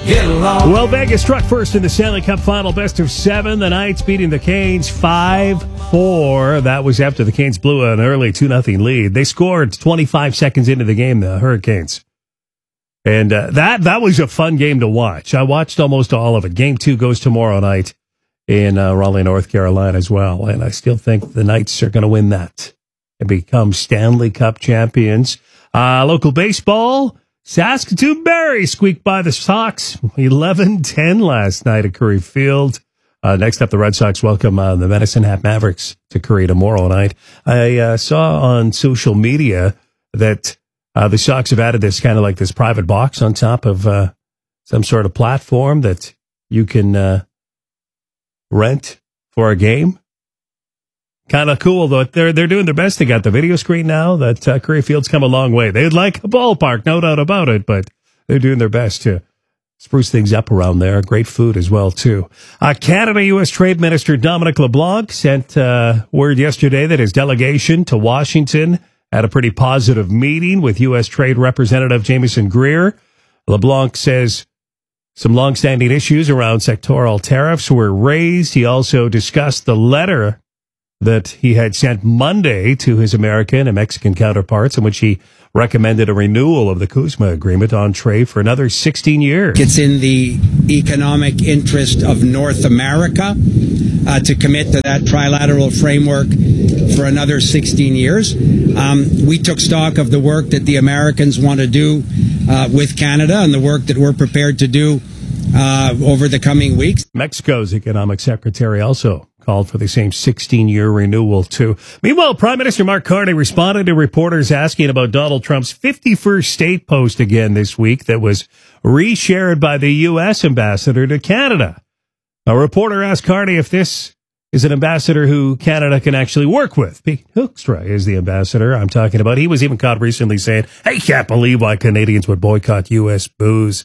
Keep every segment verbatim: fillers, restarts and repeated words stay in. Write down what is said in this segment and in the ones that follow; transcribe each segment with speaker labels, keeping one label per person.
Speaker 1: get along.
Speaker 2: Well, Vegas struck first in the Stanley Cup Final, best of seven. The Knights beating the Canes five four. That was after the Canes blew an early two nothing lead. They scored twenty-five seconds into the game, the Hurricanes. And uh, that that was a fun game to watch. I watched almost all of it. Game two goes tomorrow night in uh, Raleigh, North Carolina as well. And I still think the Knights are going to win that and become Stanley Cup champions. Uh, local baseball, Saskatoon Barrie squeaked by the Sox eleven ten last night at Curry Field. Uh, next up, the Red Sox welcome uh, the Medicine Hat Mavericks to Curry tomorrow night. I uh, saw on social media that uh, the Sox have added this kind of like this private box on top of uh, some sort of platform that you can uh, rent for a game. Kind of cool, though. They're they're doing their best. They got the video screen now. That uh, Curry Field's come a long way. They'd like a ballpark, no doubt about it, but they're doing their best to spruce things up around there. Great food as well, too. Uh, Canada U S Trade Minister Dominic LeBlanc sent uh, word yesterday that his delegation to Washington had a pretty positive meeting with U S Trade Representative Jameson Greer. LeBlanc says some longstanding issues around sectoral tariffs were raised. He also discussed the letter that he had sent Monday to his American and Mexican counterparts, in which he recommended a renewal of the CUSMA agreement on trade for another sixteen years.
Speaker 3: It's in the economic interest of North America uh, to commit to that trilateral framework for another sixteen years. Um, we took stock of the work that the Americans want to do uh, with Canada and the work that we're prepared to do uh, over the coming weeks.
Speaker 2: Mexico's economic secretary also called for the same sixteen-year renewal, too. Meanwhile, Prime Minister Mark Carney responded to reporters asking about Donald Trump's fifty-first state post again this week that was reshared by the U S ambassador to Canada. A reporter asked Carney if this is an ambassador who Canada can actually work with. Pete Hoekstra is the ambassador I'm talking about. He was even caught recently saying, I can't believe why Canadians would boycott U S booze.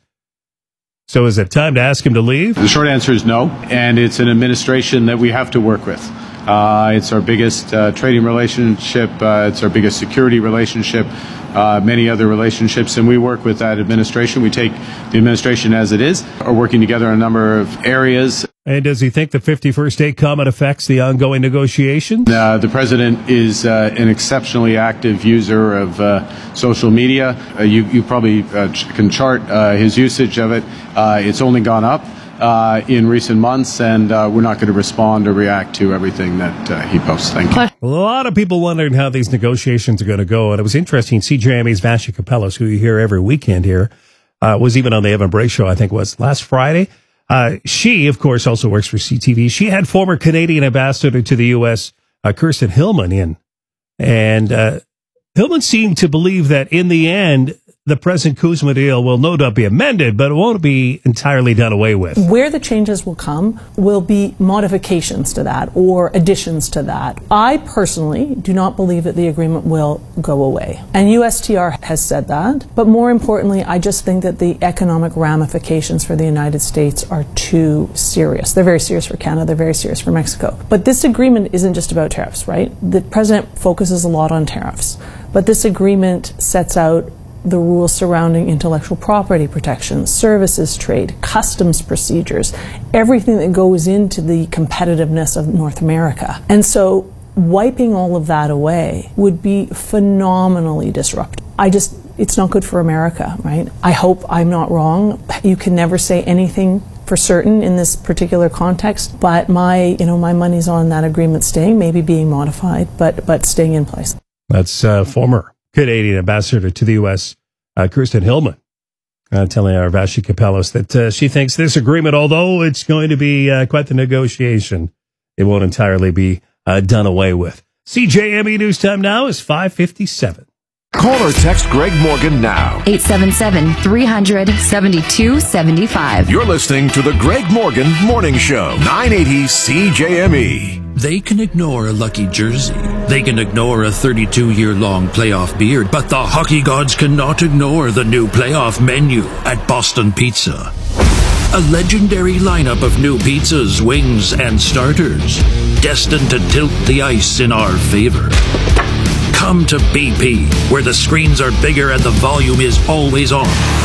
Speaker 2: So is it time to ask him to leave?
Speaker 4: The short answer is no, and it's an administration that we have to work with. Uh, it's our biggest uh, trading relationship. Uh, it's our biggest security relationship, uh, many other relationships, and we work with that administration. We take the administration as it is, are working together in a number of areas.
Speaker 2: And does he think the fifty-first state comment affects the ongoing negotiations?
Speaker 4: Uh, the president is uh, an exceptionally active user of uh, social media. Uh, you, you probably uh, ch- can chart uh, his usage of it. Uh, it's only gone up uh, in recent months, and uh, we're not going to respond or react to everything that uh, he posts. Thank you.
Speaker 2: A lot of people wondering how these negotiations are going to go, and it was interesting. C J M E's Vasha Kapelos, who you hear every weekend here, uh, was even on the Evan Bray show, I think it was last Friday. Uh, she, of course, also works for C T V. She had former Canadian ambassador to the U S, uh, Kirsten Hillman, in. And uh, Hillman seemed to believe that in the end, the present CUSMA deal will no doubt be amended, but it won't be entirely done away with.
Speaker 5: Where the changes will come will be modifications to that or additions to that. I personally do not believe that the agreement will go away. And U S T R has said that. But more importantly, I just think that the economic ramifications for the United States are too serious. They're very serious for Canada. They're very serious for Mexico. But this agreement isn't just about tariffs, right? The president focuses a lot on tariffs. But this agreement sets out the rules surrounding intellectual property protection, services trade, customs procedures, everything that goes into the competitiveness of North America. And so wiping all of that away would be phenomenally disruptive. I just, it's not good for America, right? I hope I'm not wrong. You can never say anything for certain in this particular context, but my, you know, my money's on that agreement staying, maybe being modified, but, but staying in place.
Speaker 2: That's uh, former Canadian ambassador to the U S, uh, Kirsten Hillman, uh, telling our Vashi Kapelos that uh, she thinks this agreement, although it's going to be uh, quite the negotiation, it won't entirely be uh, done away with. C J M E News Time now is five fifty-seven.
Speaker 6: Call or text Greg Morgan now.
Speaker 7: eight seven seven, three hundred, seventy-two seventy-five.
Speaker 6: You're listening to the Greg Morgan Morning Show, nine eighty C J M E.
Speaker 8: They can ignore a lucky jersey. They can ignore a thirty-two-year-long playoff beard, but the hockey gods cannot ignore the new playoff menu at Boston Pizza. A legendary lineup of new pizzas, wings, and starters, destined to tilt the ice in our favor. Come to B P, where the screens are bigger and the volume is always on.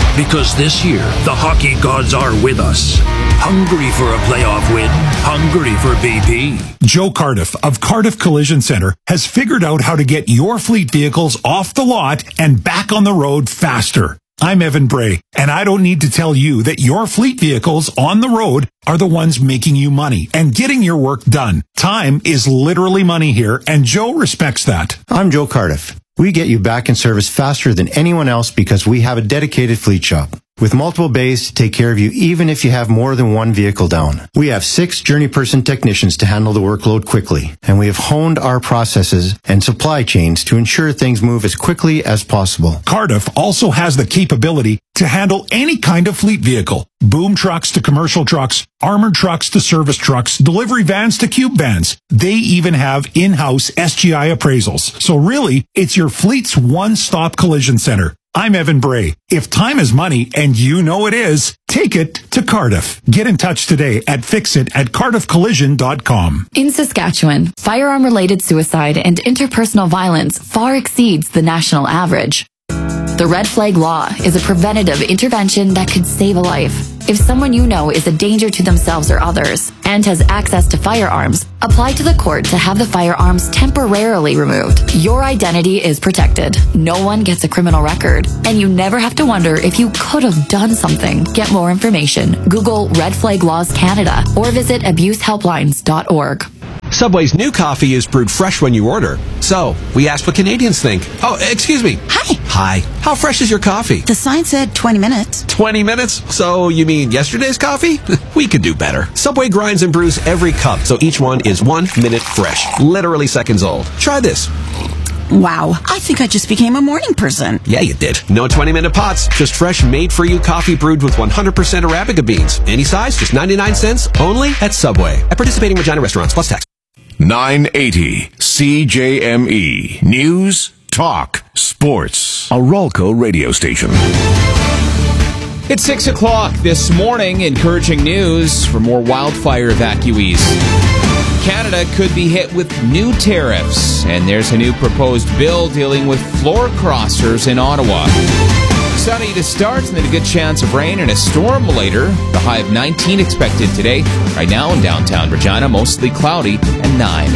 Speaker 8: Because this year, the hockey gods are with us. Hungry for a playoff win. Hungry for B P.
Speaker 1: Joe Cardiff of Cardiff Collision Center has figured out how to get your fleet vehicles off the lot and back on the road faster. I'm Evan Bray, and I don't need to tell you that your fleet vehicles on the road are the ones making you money and getting your work done. Time is literally money here, and Joe respects that.
Speaker 9: I'm Joe Cardiff. We get you back in service faster than anyone else because we have a dedicated fleet shop with multiple bays to take care of you even if you have more than one vehicle down. We have six Journey Person technicians to handle the workload quickly, and we have honed our processes and supply chains to ensure things move as quickly as possible.
Speaker 1: Cardiff also has the capability to handle any kind of fleet vehicle. Boom trucks to commercial trucks, armored trucks to service trucks, delivery vans to cube vans. They even have in-house S G I appraisals. So really, it's your fleet's one-stop collision center. I'm Evan Bray. If time is money, and you know it is, take it to Cardiff. Get in touch today at fixit at cardiff collision dot com.
Speaker 7: In Saskatchewan, firearm-related suicide and interpersonal violence far exceeds the national average. The Red Flag Law is a preventative intervention that could save a life. If someone you know is a danger to themselves or others and has access to firearms, apply to the court to have the firearms temporarily removed. Your identity is protected. No one gets a criminal record, and you never have to wonder if you could have done something. Get more information. Google Red Flag Laws Canada or visit abuse helplines dot org.
Speaker 10: Subway's new coffee is brewed fresh when you order. So, we asked what Canadians think. Oh, excuse me.
Speaker 11: Hi.
Speaker 10: Hi. How fresh is your coffee?
Speaker 11: The sign said twenty minutes.
Speaker 10: twenty minutes? So, you mean yesterday's coffee? We could do better. Subway grinds and brews every cup, so each one is one minute fresh. Literally seconds old. Try this.
Speaker 11: Wow, I think I just became a morning person.
Speaker 10: Yeah, you did. No twenty-minute pots, just fresh, made-for-you coffee brewed with one hundred percent Arabica beans. Any size, just ninety-nine cents, only at Subway. At participating Regina restaurants, plus tax.
Speaker 6: nine eighty C J M E. News, talk, sports. A Ralco radio station.
Speaker 12: It's six o'clock this morning. Encouraging news for more wildfire evacuees. Canada could be hit with new tariffs, and there's a new proposed bill dealing with floor crossers in Ottawa. Sunny to start, and then a good chance of rain and a storm later. The high of nineteen expected today. Right now in downtown Regina, mostly cloudy and nine.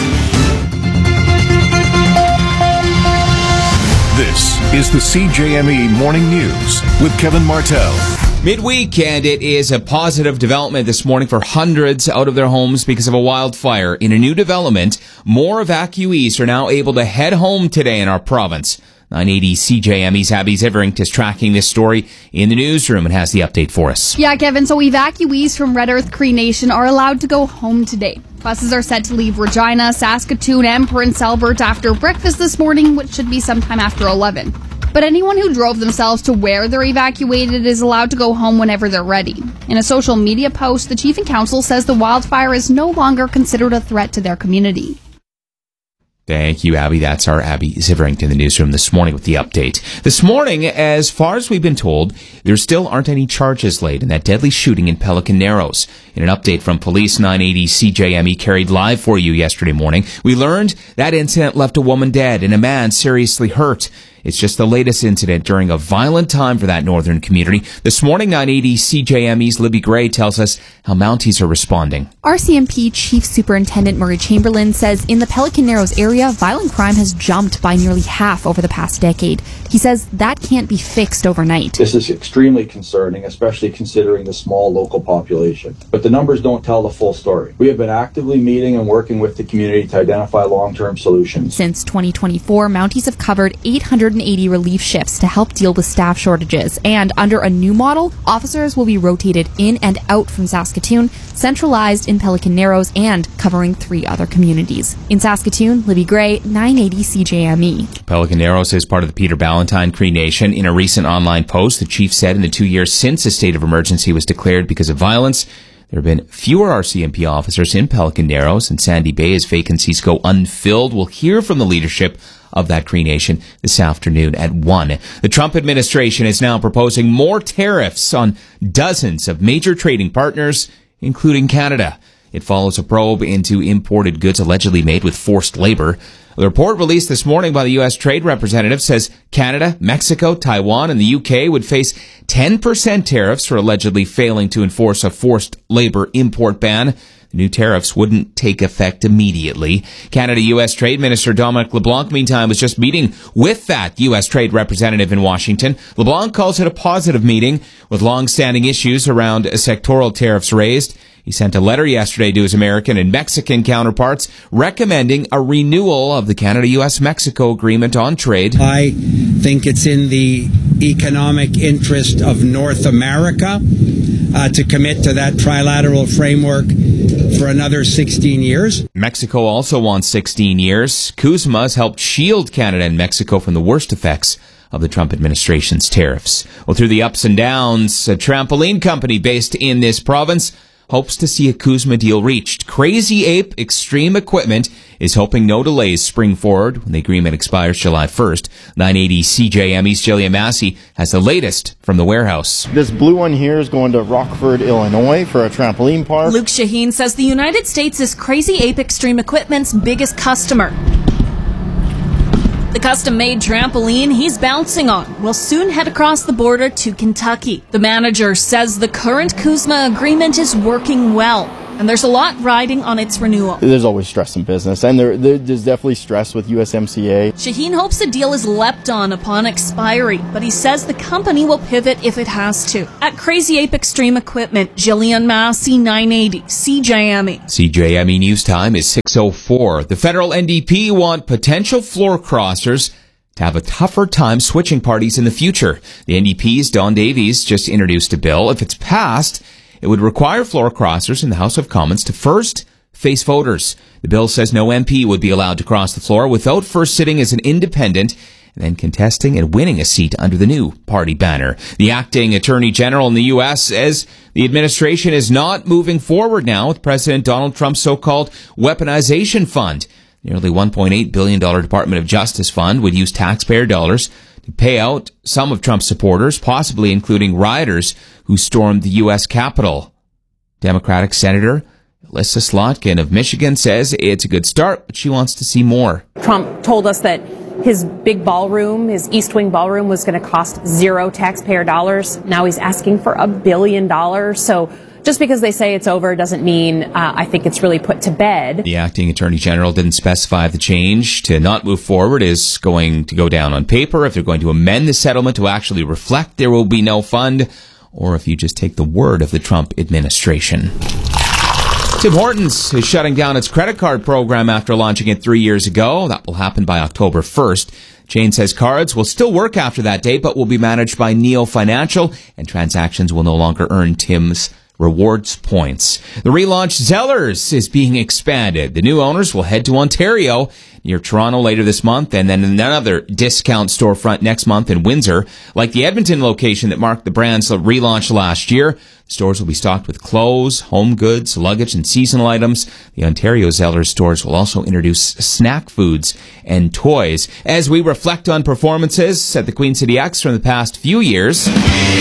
Speaker 6: This is the C J M E Morning News with Kevin Martell.
Speaker 12: Midweek, and it is a positive development this morning for hundreds out of their homes because of a wildfire. In a new development, more evacuees are now able to head home today in our province. nine eighty C J M E's Abby Zivering is tracking this story in the newsroom and has the update for us.
Speaker 13: Yeah, Kevin, so evacuees from Red Earth Cree Nation are allowed to go home today. Buses are set to leave Regina, Saskatoon, and Prince Albert after breakfast this morning, which should be sometime after eleven. But anyone who drove themselves to where they're evacuated is allowed to go home whenever they're ready. In a social media post, the Chief and Council says the wildfire is no longer considered a threat to their community.
Speaker 12: Thank you, Abby. That's our Abby Zivering in the newsroom this morning with the update. This morning, as far as we've been told, there still aren't any charges laid in that deadly shooting in Pelican Narrows. In an update from police, nine eighty C J M E carried live for you yesterday morning, we learned that incident left a woman dead and a man seriously hurt. It's just the latest incident during a violent time for that northern community. This morning, nine eighty C J M E's Libby Gray tells us how Mounties are responding.
Speaker 14: R C M P Chief Superintendent Murray Chamberlain says in the Pelican Narrows area, violent crime has jumped by nearly half over the past decade. He says that can't be fixed overnight.
Speaker 15: This is extremely concerning, especially considering the small local population. But the numbers don't tell the full story. We have been actively meeting and working with the community to identify long-term solutions.
Speaker 14: Since twenty twenty-four, Mounties have covered eight hundred eighty relief shifts to help deal with staff shortages. And under a new model, officers will be rotated in and out from Saskatoon, centralized in Pelican Narrows, and covering three other communities. In Saskatoon, Libby Gray, nine eighty C J M E.
Speaker 12: Pelican Narrows is part of the Peter Ballantyne Cree Nation. In a recent online post, the chief said in the two years since a state of emergency was declared because of violence, there have been fewer R C M P officers in Pelican Narrows and Sandy Bay as vacancies go unfilled. We'll hear from the leadership of that Cree Nation this afternoon at one. The Trump administration is now proposing more tariffs on dozens of major trading partners, including Canada. It follows a probe into imported goods allegedly made with forced labor. The report released this morning by the U S Trade Representative says Canada, Mexico, Taiwan, and the U K would face ten percent tariffs for allegedly failing to enforce a forced labor import ban. The new tariffs wouldn't take effect immediately. Canada-U S Trade Minister Dominic LeBlanc, meantime, was just meeting with that U S Trade Representative in Washington. LeBlanc calls it a positive meeting with long-standing issues around sectoral tariffs raised. He sent a letter yesterday to his American and Mexican counterparts recommending a renewal of the Canada-U S-Mexico agreement on trade.
Speaker 3: I think it's in the economic interest of North America uh, to commit to that trilateral framework for another sixteen years.
Speaker 12: Mexico also wants sixteen years. CUSMA has helped shield Canada and Mexico from the worst effects of the Trump administration's tariffs. Well, through the ups and downs, a trampoline company based in this province hopes to see a CUSMA deal reached. Crazy Ape Extreme Equipment is hoping no delays spring forward when the agreement expires July first. nine eighty C J M E's Jillian Massey has the latest from the warehouse.
Speaker 16: This blue one here is going to Rockford, Illinois for a trampoline park.
Speaker 17: Luke Shaheen says the United States is Crazy Ape Extreme Equipment's biggest customer. The custom-made trampoline he's bouncing on will soon head across the border to Kentucky. The manager says the current CUSMA agreement is working well, and there's a lot riding on its renewal.
Speaker 16: There's always stress in business, and there, there's definitely stress with U S M C A.
Speaker 17: Shaheen hopes the deal is leapt on upon expiry, but he says the company will pivot if it has to. At Crazy Ape Extreme Equipment, Jillian Massey, nine eighty C J M E.
Speaker 12: C J M E News Time is six oh four. The federal N D P want potential floor crossers to have a tougher time switching parties in the future. The N D P's Don Davies just introduced a bill. If it's passed, it would require floor crossers in the House of Commons to first face voters. The bill says no M P would be allowed to cross the floor without first sitting as an independent and then contesting and winning a seat under the new party banner. The acting attorney general in the U S says the administration is not moving forward now with President Donald Trump's so-called weaponization fund. Nearly one point eight billion dollars Department of Justice fund would use taxpayer dollars to pay out some of Trump's supporters, possibly including rioters who stormed the U S Capitol. Democratic Senator Elissa Slotkin of Michigan says it's a good start, but she wants to see more.
Speaker 18: Trump told us that his big ballroom, his East Wing ballroom, was going to cost zero taxpayer dollars. Now he's asking for a billion dollars. So just because they say it's over doesn't mean uh, I think it's really put to bed.
Speaker 12: The acting attorney general didn't specify if the change to not move forward is going to go down on paper, if they're going to amend the settlement to actually reflect there will be no fund, or if you just take the word of the Trump administration. Tim Hortons is shutting down its credit card program after launching it three years ago. That will happen by October first. Chain says cards will still work after that date, but will be managed by Neo Financial, and transactions will no longer earn Tim's rewards points. The relaunched Zellers is being expanded. The new owners will head to Ontario near Toronto later this month, and then another discount storefront next month in Windsor. Like the Edmonton location that marked the brand's relaunch last year, stores will be stocked with clothes, home goods, luggage, and seasonal items. The Ontario Zellers stores will also introduce snack foods and toys. As we reflect on performances at the Queen City X from the past few years,